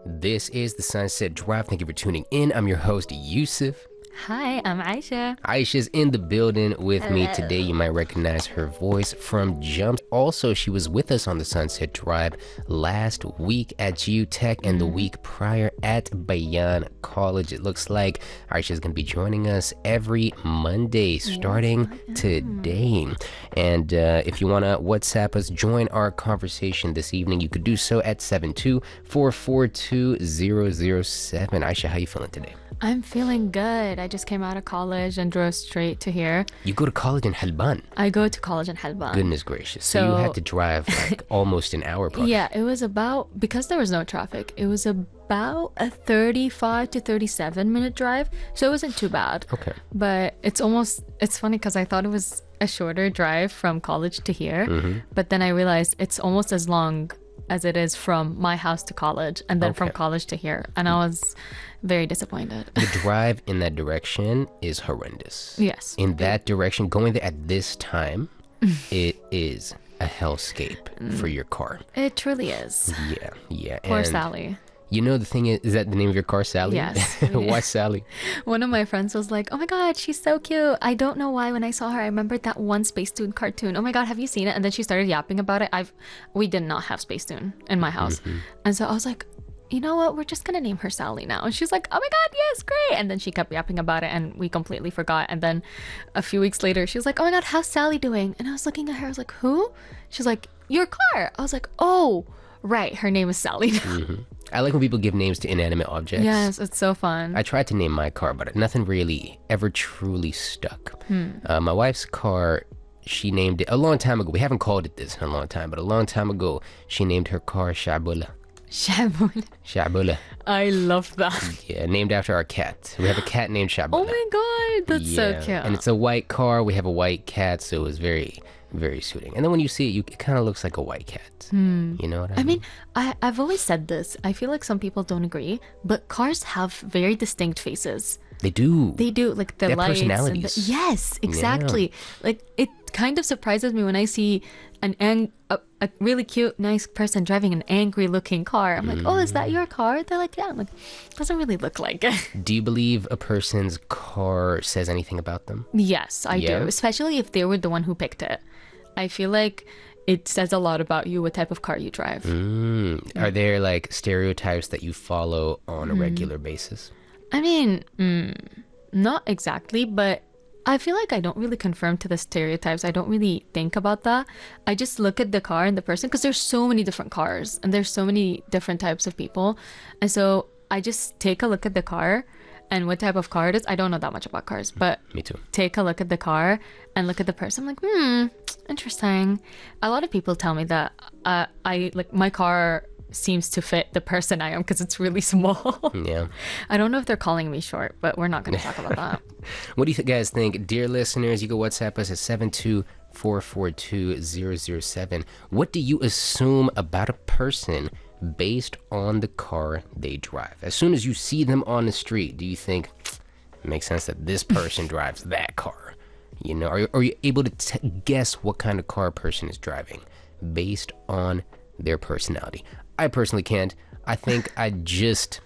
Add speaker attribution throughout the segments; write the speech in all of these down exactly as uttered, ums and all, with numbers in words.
Speaker 1: This is the Sunset Drive. Thank you for tuning in. I'm your host, Yusuf.
Speaker 2: Hi, I'm Aisha.
Speaker 1: Aisha's in the building with
Speaker 2: Hello.
Speaker 1: me today. You might recognize her voice from Jump. Also, she was with us on the Sunset Drive last week at G U Tech and the week prior at Bayan College. It looks like Aisha's going to be joining us every Monday starting yes, today. And uh, if you want to WhatsApp us, join our conversation this evening, you could do so at seven two four four two zero zero seven. Aisha, how you feeling today?
Speaker 2: I'm feeling good. I just came out of college and drove straight to here.
Speaker 1: You go to college in Halban?
Speaker 2: I go to college in Halban.
Speaker 1: Goodness gracious. So, so you had to drive like almost an hour probably.
Speaker 2: Yeah, it was about, because there was no traffic, it was about a thirty-five to thirty-seven minute drive. So it wasn't too bad.
Speaker 1: Okay.
Speaker 2: But it's almost, it's funny because I thought it was a shorter drive from college to here.
Speaker 1: Mm-hmm.
Speaker 2: But then I realized it's almost as long as it is from my house to college and then okay. from college to here. And I was very disappointed.
Speaker 1: The drive in that direction is horrendous.
Speaker 2: Yes.
Speaker 1: In that direction, going there at this time, it is a hellscape for your car.
Speaker 2: It truly is.
Speaker 1: Yeah, yeah.
Speaker 2: Poor
Speaker 1: and
Speaker 2: Sally.
Speaker 1: You know, the thing is, is that the name of your car, Sally?
Speaker 2: Yes.
Speaker 1: Why Sally?
Speaker 2: One of my friends was like, oh my God, she's so cute. I don't know why when I saw her, I remembered that one Space Tune cartoon. Oh my God, have you seen it? And then she started yapping about it. I've, we did not have Space Tune in my house. Mm-hmm. And so I was like, you know what? We're just going to name her Sally now. And she's like, oh my God, yes, great. And then she kept yapping about it and we completely forgot. And then a few weeks later, she was like, oh my God, how's Sally doing? And I was looking at her, I was like, who? She's like, your car. I was like, oh, right. Her name is Sally now.
Speaker 1: Mm-hmm. I like when people give names to inanimate objects.
Speaker 2: Yes, it's so fun.
Speaker 1: I tried to name my car, but nothing really ever truly stuck.
Speaker 2: Hmm.
Speaker 1: Uh, my wife's car, she named it a long time ago. We haven't called it this in a long time, but a long time ago, she named her car Shabula.
Speaker 2: Shabula.
Speaker 1: Shabula.
Speaker 2: I love that.
Speaker 1: Yeah, named after our cat. We have a cat named Shabula.
Speaker 2: Oh my God, that's
Speaker 1: yeah.
Speaker 2: so cute.
Speaker 1: And it's a white car. We have a white cat, so it was very, very suiting. And then when you see it, you, it kind of looks like a white cat.
Speaker 2: Hmm.
Speaker 1: You know what I,
Speaker 2: I mean? I mean, I, I've always said this. I feel like some people don't agree, but cars have very distinct faces.
Speaker 1: They do.
Speaker 2: They do, like the
Speaker 1: they have
Speaker 2: lights.
Speaker 1: personalities.
Speaker 2: And the, yes, exactly. Yeah. Like it kind of surprises me when I see an ang- a, a really cute, nice person driving an angry-looking car. I'm like, mm. oh, is that your car? They're like, yeah. I'm like, doesn't really look like it.
Speaker 1: Do you believe a person's car says anything about them?
Speaker 2: Yes, I yeah. do. Especially if they were the one who picked it. I feel like it says a lot about you, what type of car you drive.
Speaker 1: Mm. Yeah. Are there like stereotypes that you follow on a mm. regular basis?
Speaker 2: I mean, mm, not exactly, but I feel like I don't really conform to the stereotypes. I don't really think about that. I just look at the car and the person because there's so many different cars and there's so many different types of people. And so I just take a look at the car and what type of car it is. I don't know that much about cars, but
Speaker 1: me too.
Speaker 2: Take a look at the car and look at the person. I'm like, hmm, interesting. A lot of people tell me that uh, I like my car seems to fit the person I am because it's really small.
Speaker 1: Yeah.
Speaker 2: I don't know if they're calling me short, but we're not going to talk about that.
Speaker 1: What do you guys think? Dear listeners, you can WhatsApp us at seven two four four two zero zero seven. What do you assume about a person based on the car they drive? As soon as you see them on the street, do you think it makes sense that this person drives that car? You know, are, are you able to t- guess what kind of car a person is driving based on their personality? I personally can't. I think I just,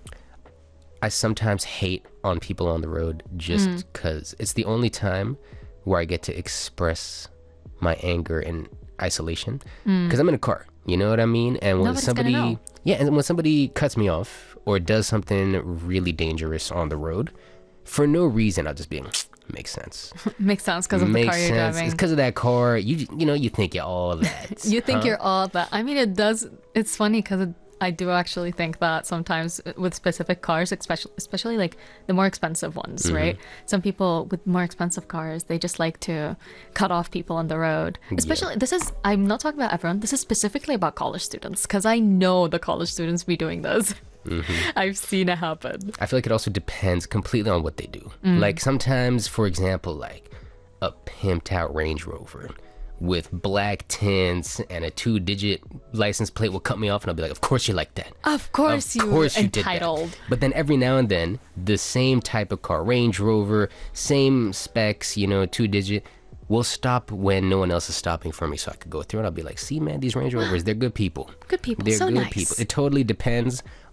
Speaker 1: I sometimes hate on people on the road just because mm. it's the only time where I get to express my anger in isolation because mm. I'm in a car. You know what I mean? And when
Speaker 2: Nobody's
Speaker 1: somebody, yeah, and when somebody cuts me off or does something really dangerous on the road, for no reason, I'll just be, makes sense.
Speaker 2: Makes sense because of the car you're driving.
Speaker 1: It's because of that car. You you know, you think you're all of that.
Speaker 2: You think
Speaker 1: huh?
Speaker 2: you're all of that. I mean, it does. It's funny because it, I do actually think that sometimes with specific cars, especially, especially like the more expensive ones, mm-hmm. right? Some people with more expensive cars, they just like to cut off people on the road. Especially, yeah. this is, I'm not talking about everyone. This is specifically about college students because I know the college students be doing this. Mm-hmm. I've seen it happen.
Speaker 1: I feel like it also depends completely on what they do. Mm. Like sometimes, for example, like a pimped out Range Rover with black tints and a two-digit license plate will cut me off and I'll be like, of course you like that.
Speaker 2: Of course
Speaker 1: of
Speaker 2: you
Speaker 1: course you
Speaker 2: entitled.
Speaker 1: Did that. But then every now and then, the same type of car, Range Rover, same specs, you know, two-digit, will stop when no one else is stopping for me so I could go through and I'll be like, see man, these Range Rovers, they're good people.
Speaker 2: Good people,
Speaker 1: They're
Speaker 2: so
Speaker 1: good
Speaker 2: nice.
Speaker 1: people. It totally depends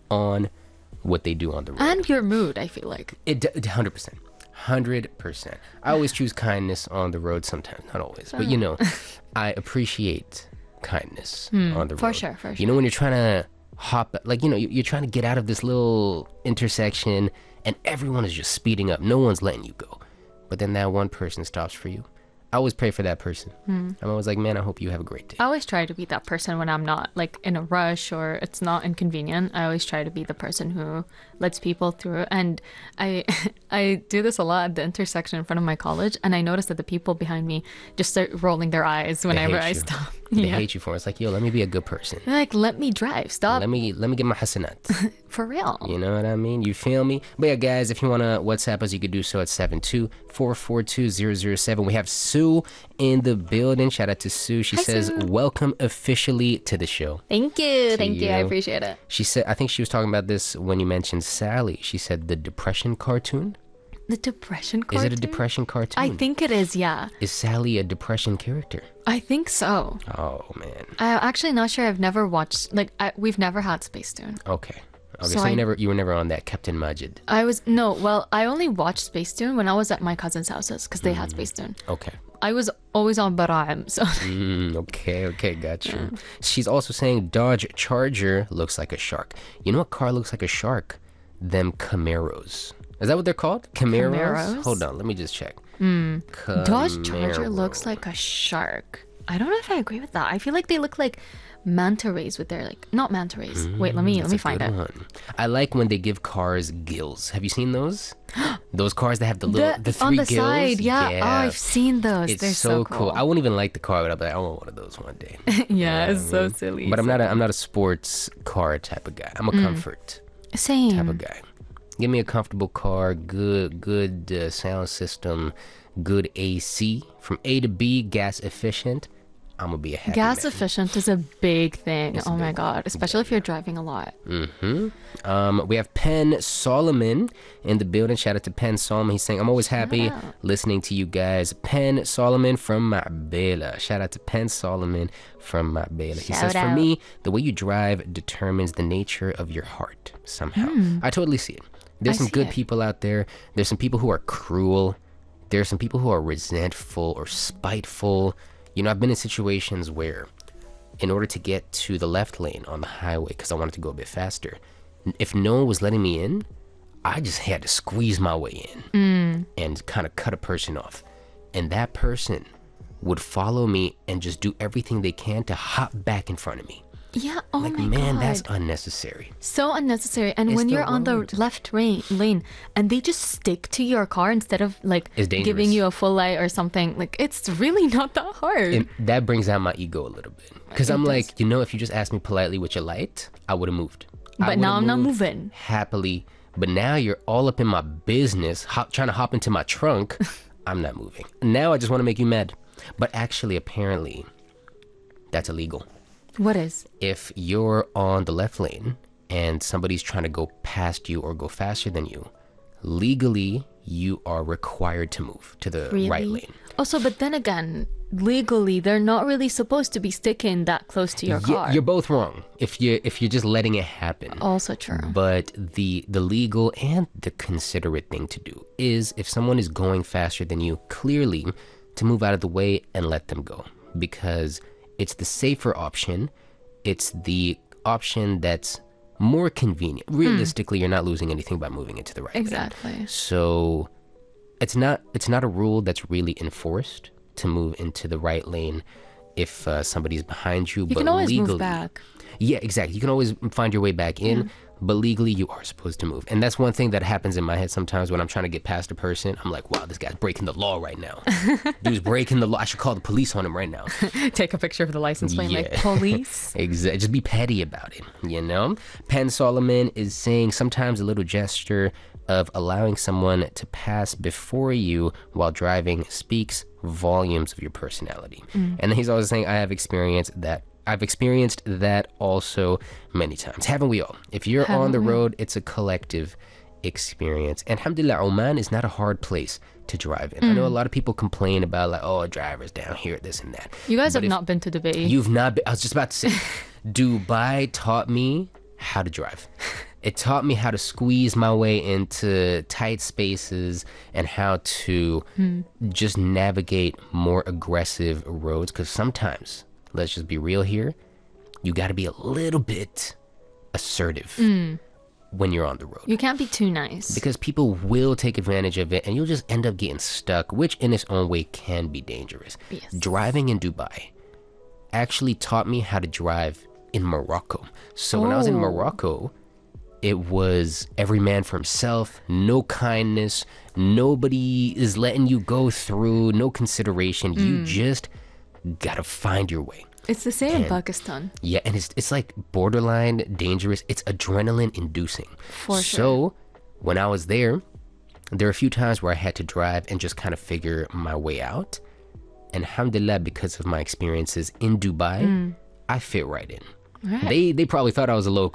Speaker 1: on what they do on the road.
Speaker 2: And your mood, I feel like.
Speaker 1: It d- one hundred percent. one hundred percent. I always choose kindness on the road sometimes. Not always. But, you know, I appreciate kindness on the road.
Speaker 2: For sure, for
Speaker 1: You
Speaker 2: sure.
Speaker 1: know, when you're trying to hop, like, you know, you- you're trying to get out of this little intersection and everyone is just speeding up. No one's letting you go. But then that one person stops for you. I always pray for that person. I'm always like, man, I hope you have a great day.
Speaker 2: I always try to be that person when I'm not like in a rush or it's not inconvenient. I always try to be the person who lets people through. And I I do this a lot at the intersection in front of my college, and I notice that the people behind me just start rolling their eyes
Speaker 1: They
Speaker 2: whenever
Speaker 1: hate
Speaker 2: I
Speaker 1: you.
Speaker 2: stop.
Speaker 1: They
Speaker 2: Yeah.
Speaker 1: hate you for it. It's like, yo, let me be a good person.
Speaker 2: They're like, let me drive. Stop.
Speaker 1: Let me let me get my hasanat.
Speaker 2: For real.
Speaker 1: You know what I mean? You feel me? But yeah, guys, if you want to WhatsApp us, you could do so at seven two four four two zero zero seven. We have Sue in the building. Shout out to Sue. She
Speaker 2: Hi,
Speaker 1: says,
Speaker 2: Sue.
Speaker 1: welcome officially to the show.
Speaker 2: Thank you. Thank you. I
Speaker 1: you.
Speaker 2: appreciate it.
Speaker 1: She said, I think she was talking about this when you mentioned Sally. She said the depression cartoon.
Speaker 2: The depression cartoon?
Speaker 1: Is it a depression cartoon?
Speaker 2: I think it is, yeah.
Speaker 1: Is Sally a depression character?
Speaker 2: I think so.
Speaker 1: Oh, man.
Speaker 2: I'm actually not sure. I've never watched, like, I, we've never had Space Tune.
Speaker 1: Okay. Okay,
Speaker 2: So
Speaker 1: so,
Speaker 2: I-
Speaker 1: you never you were never on that Captain Majid.
Speaker 2: I was, no, well, I only watched Space Tune when I was at my cousin's houses because they had Space Tune.
Speaker 1: Okay.
Speaker 2: I was always on Bara'im, so.
Speaker 1: Mm, okay, okay, got you. She's also saying Dodge Charger looks like a shark. You know what car looks like a shark? Them Camaros. Is that what they're called? Camaros?
Speaker 2: Camaros?
Speaker 1: Hold on, let me just check.
Speaker 2: Dodge Charger
Speaker 1: Camaro.
Speaker 2: looks like a shark. I don't know if I agree with that. I feel like they look like manta rays with their, like, not manta rays. Wait, let me, let me find
Speaker 1: Good
Speaker 2: it.
Speaker 1: one. I like when they give cars gills. Have you seen those? Those cars that have the little the,
Speaker 2: The,
Speaker 1: three
Speaker 2: on the
Speaker 1: gills.
Speaker 2: side, yeah. Oh, I've seen those.
Speaker 1: It's
Speaker 2: They're
Speaker 1: so,
Speaker 2: so,
Speaker 1: cool. I wouldn't even like the car, but I'll be like, I want one of those one day.
Speaker 2: yeah, it's so silly.
Speaker 1: But I'm
Speaker 2: so
Speaker 1: not a, I'm not a sports car type of guy. I'm a comfort
Speaker 2: Same.
Speaker 1: type of guy. Give me a comfortable car, good good uh, sound system, good A C from A to B, gas efficient. I'm gonna be a happy
Speaker 2: Gas
Speaker 1: man.
Speaker 2: efficient is a big thing.
Speaker 1: It's a
Speaker 2: oh my
Speaker 1: big
Speaker 2: god, especially if you're driving a lot.
Speaker 1: Mm-hmm. Um, we have Penn Solomon in the building. Shout out to Penn Solomon. He's saying, I'm always happy listening to you guys. Penn Solomon from Marbella. Shout out to Penn Solomon from Marbella. He
Speaker 2: Shout
Speaker 1: says, for
Speaker 2: out.
Speaker 1: me, the way you drive determines the nature of your heart somehow. I totally see it. There's
Speaker 2: I
Speaker 1: some
Speaker 2: see
Speaker 1: good
Speaker 2: it.
Speaker 1: people out there. There's some people who are cruel. There's some people who are resentful or spiteful. You know, I've been in situations where in order to get to the left lane on the highway because I wanted to go a bit faster, if no one was letting me in, I just had to squeeze my way in and kind of cut a person off. And that person would follow me and just do everything they can to hop back in front of me.
Speaker 2: Yeah. Oh
Speaker 1: Like,
Speaker 2: my
Speaker 1: man,
Speaker 2: god.
Speaker 1: that's unnecessary.
Speaker 2: So unnecessary. And
Speaker 1: It's
Speaker 2: when
Speaker 1: the
Speaker 2: you're on the
Speaker 1: road.
Speaker 2: left lane, lane and they just stick to your car instead of like
Speaker 1: It's dangerous.
Speaker 2: giving you a full light or something, like it's really not that hard.
Speaker 1: And that brings out my ego a little bit. Because
Speaker 2: It
Speaker 1: I'm
Speaker 2: does.
Speaker 1: like, you know, if you just asked me politely with your light, I would have moved. I
Speaker 2: But now
Speaker 1: would've
Speaker 2: I'm not
Speaker 1: moved
Speaker 2: moving.
Speaker 1: happily. But now you're all up in my business, hop, trying to hop into my trunk. I'm not moving. Now I just want to make you mad. But actually, apparently, that's illegal.
Speaker 2: What is?
Speaker 1: If you're on the left lane and somebody's trying to go past you or go faster than you, legally, you are required to move to the
Speaker 2: Really?
Speaker 1: right lane.
Speaker 2: Also, but then again, legally, they're not really supposed to be sticking that close to your
Speaker 1: Yeah,
Speaker 2: car.
Speaker 1: you're both wrong if you if you're just letting it happen.
Speaker 2: Also true.
Speaker 1: But the the legal and the considerate thing to do is if someone is going faster than you, clearly to move out of the way and let them go, because it's the safer option. It's the option that's more convenient. Realistically, you're not losing anything by moving into the right lane.
Speaker 2: Exactly.
Speaker 1: So it's not it's not a rule that's really enforced to move into the right lane if uh, somebody's behind you.
Speaker 2: You
Speaker 1: but
Speaker 2: can always
Speaker 1: legally,
Speaker 2: move back.
Speaker 1: Yeah, exactly. You can always find your way back in, but legally you are supposed to move. And that's one thing that happens in my head sometimes when I'm trying to get past a person. I'm like, wow, this guy's breaking the law right now. Dude's breaking the law. I should call the police on him right now.
Speaker 2: Take a picture of the license plate, like
Speaker 1: Yeah.
Speaker 2: police.
Speaker 1: Exactly. Just be petty about it, you know? Penn Solomon is saying sometimes a little gesture of allowing someone to pass before you while driving speaks volumes of your personality. And then he's also saying, I have experienced that. I've experienced that also many times. Haven't we all? If you're on the road, it's a collective experience. And alhamdulillah, Oman is not a hard place to drive in. I know a lot of people complain about like, oh, drivers down here, this and that.
Speaker 2: You guys
Speaker 1: But
Speaker 2: have
Speaker 1: if-
Speaker 2: not been to Dubai.
Speaker 1: You've not been, I was just about to say, Dubai taught me how to drive. It taught me how to squeeze my way into tight spaces and how to
Speaker 2: Hmm.
Speaker 1: just navigate more aggressive roads. Because sometimes, let's just be real here, you got to be a little bit assertive when you're on the road.
Speaker 2: You can't be too nice.
Speaker 1: Because people will take advantage of it and you'll just end up getting stuck, which in its own way can be dangerous.
Speaker 2: Yes.
Speaker 1: Driving in Dubai actually taught me how to drive in Morocco. So when I was in
Speaker 2: Oh.
Speaker 1: Morocco, it was every man for himself, no kindness, nobody is letting you go through, no consideration. You just gotta find your way.
Speaker 2: It's the same in
Speaker 1: And-
Speaker 2: Pakistan.
Speaker 1: Yeah, and it's it's like borderline dangerous. It's adrenaline inducing.
Speaker 2: For
Speaker 1: so when I was there, there were a few times where I had to drive and just kind of figure my way out. And alhamdulillah, because of my experiences in Dubai, I fit right in.
Speaker 2: Right.
Speaker 1: They they probably thought I was a local.